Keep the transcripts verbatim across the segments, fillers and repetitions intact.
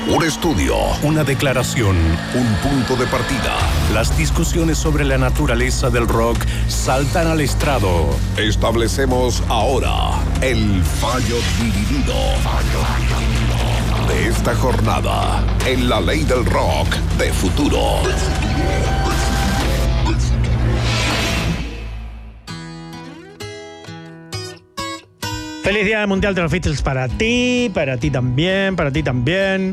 Un estudio, una declaración, un punto de partida. Las discusiones sobre la naturaleza del rock saltan al estrado. Establecemos ahora el fallo dividido de esta jornada en la ley del rock de Futuro. Feliz Día Mundial de los Beatles para ti, para ti también, para ti también.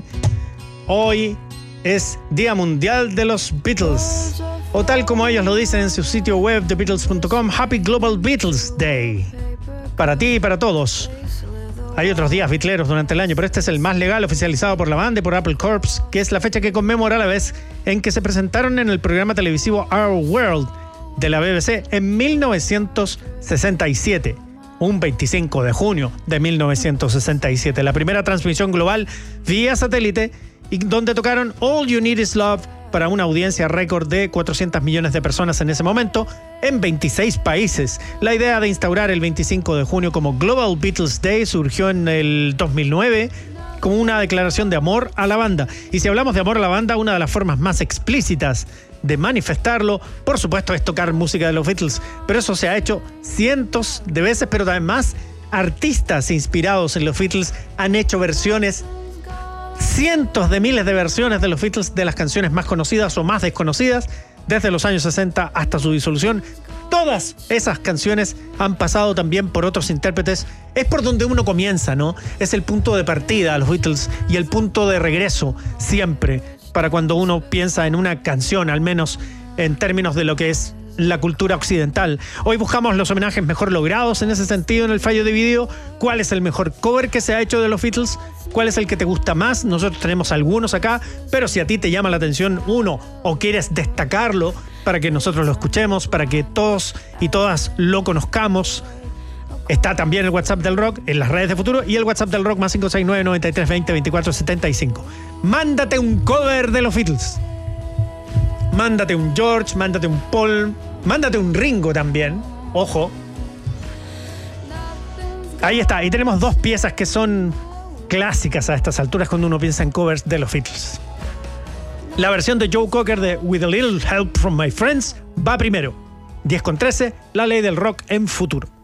Hoy es Día Mundial de los Beatles, o tal como ellos lo dicen en su sitio web the beatles punto com, Happy Global Beatles Day. Para ti y para todos. Hay otros días beatleros durante el año, pero este es el más legal, oficializado por la banda y por Apple Corps, que es la fecha que conmemora la vez en que se presentaron en el programa televisivo Our World de la B B C en mil novecientos sesenta y siete. Un veinticinco de junio de mil novecientos sesenta y siete, la primera transmisión global vía satélite, y donde tocaron All You Need Is Love para una audiencia récord de cuatrocientos millones de personas en ese momento, en veintiséis países. La idea de instaurar el veinticinco de junio como Global Beatles Day surgió en el dos mil nueve como una declaración de amor a la banda. Y si hablamos de amor a la banda, una de las formas más explícitas de manifestarlo, por supuesto, es tocar música de los Beatles, pero eso se ha hecho cientos de veces, pero además artistas inspirados en los Beatles han hecho versiones, cientos de miles de versiones de los Beatles, de las canciones más conocidas o más desconocidas, desde los años sesenta hasta su disolución. Todas esas canciones han pasado también por otros intérpretes. Es por donde uno comienza, ¿no? Es el punto de partida a los Beatles y el punto de regreso siempre, para cuando uno piensa en una canción, al menos en términos de lo que es la cultura occidental. Hoy buscamos los homenajes mejor logrados en ese sentido en el fallo dividido. ¿Cuál es el mejor cover que se ha hecho de los Beatles? ¿Cuál es el que te gusta más? Nosotros tenemos algunos acá, pero si a ti te llama la atención uno o quieres destacarlo para que nosotros lo escuchemos, para que todos y todas lo conozcamos, está también el WhatsApp del Rock en las redes de Futuro y el WhatsApp del Rock más cinco seis nueve, nueve tres dos cero, veinticuatro setenta y cinco. Mándate un cover de los Beatles. Mándate un George, mándate un Paul, mándate un Ringo también. Ojo. Ahí está. Y tenemos dos piezas que son clásicas a estas alturas cuando uno piensa en covers de los Beatles. La versión de Joe Cocker de With a Little Help from My Friends va primero. diez con trece, la ley del rock en Futuro.